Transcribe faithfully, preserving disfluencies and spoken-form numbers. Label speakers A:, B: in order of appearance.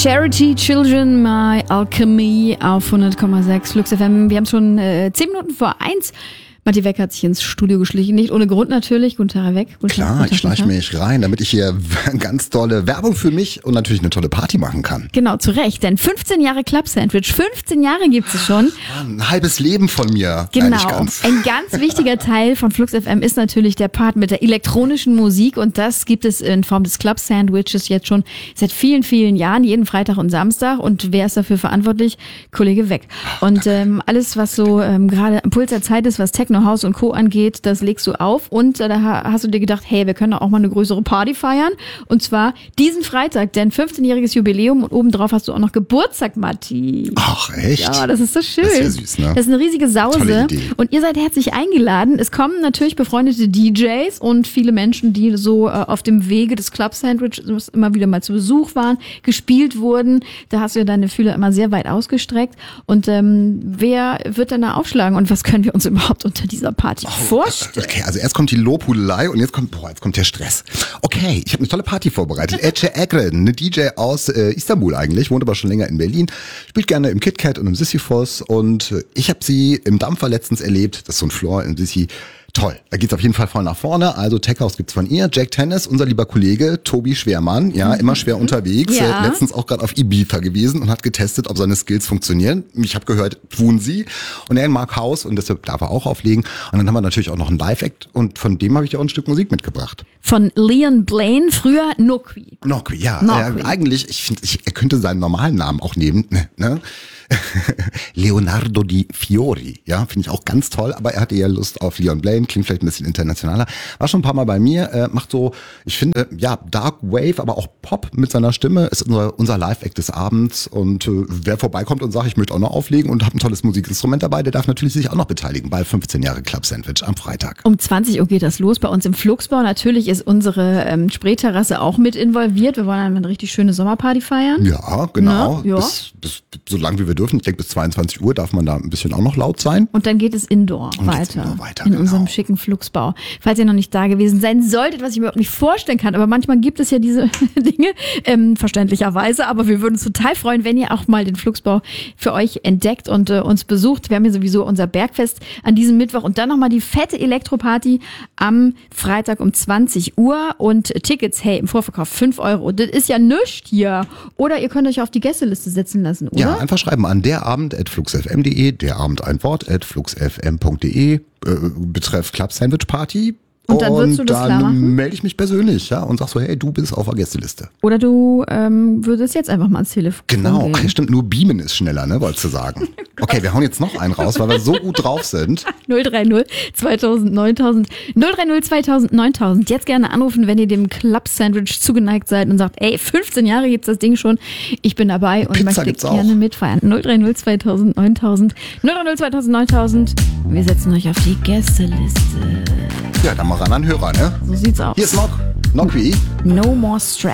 A: Charity Children, My Alchemy auf hundert Komma sechs Flux F M. Wir haben schon äh, zehn Minuten vor eins. Matti Weck hat sich ins Studio geschlichen. Nicht ohne Grund natürlich. Guten Tag, Herr Weck. Guten
B: Klar,
A: Tag,
B: ich schleiche mich rein, damit ich hier ganz tolle Werbung für mich und natürlich eine tolle Party machen kann.
A: Genau, zu Recht. Denn fünfzehn Jahre Club Sandwich, fünfzehn Jahre gibt es schon.
B: Ein halbes Leben von mir.
A: Genau.
B: Nein, nicht ganz.
A: Ein ganz wichtiger Teil von Flux F M ist natürlich der Part mit der elektronischen Musik. Und das gibt es in Form des Club Sandwiches jetzt schon seit vielen, vielen Jahren. Jeden Freitag und Samstag. Und wer ist dafür verantwortlich? Kollege Weck. Und ähm, alles, was so ähm, gerade am Puls der Zeit ist, was Techno, House und Co. angeht, geht, das legst du auf und äh, da hast du dir gedacht, hey, wir können auch mal eine größere Party feiern und zwar diesen Freitag, denn fünfzehnjähriges Jubiläum und obendrauf hast du auch noch Geburtstag, Matti.
B: Ach, echt?
A: Ja, das ist so schön.
B: Das ist ja süß, ne?
A: Das ist eine riesige Sause.
B: Tolle Idee.
A: Und ihr seid herzlich eingeladen. Es kommen natürlich befreundete D Js und viele Menschen, die so äh, auf dem Wege des Club Sandwiches immer wieder mal zu Besuch waren, gespielt wurden. Da hast du ja deine Fühler immer sehr weit ausgestreckt. Und ähm, wer wird dann da aufschlagen und was können wir uns überhaupt unter dieser Party
B: Oh,
A: vorstellen?
B: Okay, also erst kommt die Lobhudelei und jetzt kommt, boah, jetzt kommt der Stress. Okay, ich habe eine tolle Party vorbereitet. Ece Egren, eine D J aus äh, Istanbul eigentlich, wohnt aber schon länger in Berlin, spielt gerne im KitKat und im Sisyphos und äh, ich habe sie im Dampfer letztens erlebt. Das ist so ein Floor in Sissy. Toll, da geht's auf jeden Fall voll nach vorne. Also Tech House gibt's von ihr. Jack Tennis, unser lieber Kollege Tobi Schwermann, ja, immer schwer unterwegs.
A: Ja.
B: Äh, letztens auch gerade auf Ibiza gewesen und hat getestet, ob seine Skills funktionieren. Ich habe gehört, tun sie. Und er mag House und deshalb darf er auch auflegen. Und dann haben wir natürlich auch noch einen Live-Act und von dem habe ich auch ein Stück Musik mitgebracht.
A: Von Leon Blaine, früher Nokwi.
B: Nokwi, ja.
A: Nokwi.
B: Äh, eigentlich, ich finde, ich, er könnte seinen normalen Namen auch nehmen. Ne? Leonardo Di Fiori, ja, finde ich auch ganz toll, aber er hatte ja Lust auf Leon Blaine, klingt vielleicht ein bisschen internationaler, war schon ein paar Mal bei mir, äh, macht so, ich finde, äh, ja, Dark Wave, aber auch Pop mit seiner Stimme, ist unser, unser Live-Act des Abends und äh, wer vorbeikommt und sagt, ich möchte auch noch auflegen und habe ein tolles Musikinstrument dabei, der darf natürlich sich auch noch beteiligen bei fünfzehn Jahre Club Sandwich am Freitag.
A: Um zwanzig Uhr geht das los bei uns im Flugsbau. Natürlich ist unsere ähm, Spreeterrasse auch mit involviert. Wir wollen eine richtig schöne Sommerparty feiern.
B: Ja, genau,
A: Na, ja.
B: Bis, bis, so lange wie wir dürfen, ich denke bis zweiundzwanzig Uhr darf man da ein bisschen auch noch laut sein.
A: Und dann geht es indoor
B: Und
A: weiter,
B: geht's indoor weiter,
A: in
B: genau.
A: unserem schicken Flugsbau. Falls ihr noch nicht da gewesen sein solltet, was ich mir überhaupt nicht vorstellen kann, aber manchmal gibt es ja diese Dinge, ähm, verständlicherweise, aber wir würden uns total freuen, wenn ihr auch mal den Flugsbau für euch entdeckt und äh, uns besucht. Wir haben hier sowieso unser Bergfest an diesem Mittwoch und dann nochmal die fette Elektroparty am Freitag um zwanzig Uhr und Tickets, hey, im Vorverkauf fünf Euro. Das ist ja nichts hier. Oder ihr könnt euch auf die Gästeliste setzen lassen, oder?
B: Ja, einfach schreiben an derabend at fluxfm punkt de, derabend ein Wort at fluxfm punkt de, äh, betreff Club Sandwich Party.
A: Und dann würdest du das klar
B: dann
A: machen?
B: melde ich mich persönlich, ja, und sag so, hey, du bist auf der Gästeliste.
A: Oder du ähm, würdest jetzt einfach mal ans Telefon
B: Genau,
A: gehen.
B: okay, stimmt, nur beamen ist schneller, ne, wolltest du sagen. Okay, wir hauen jetzt noch einen raus, weil wir so gut drauf sind.
A: null drei null zweitausend neuntausend null drei null zweitausend neuntausend. Jetzt gerne anrufen, wenn ihr dem Club Sandwich zugeneigt seid und sagt, ey, fünfzehn Jahre gibt's das Ding schon. Ich bin dabei und
B: Pizza
A: möchte
B: gibt's
A: gerne
B: auch.
A: mitfeiern. null drei null zweitausend neuntausend null drei null zweitausend neuntausend. Wir setzen euch auf die Gästeliste.
B: Ja, dann mal ran an Hörer, ne?
A: So sieht's aus.
B: Hier ist Nock, Nokwi.
A: No more stress.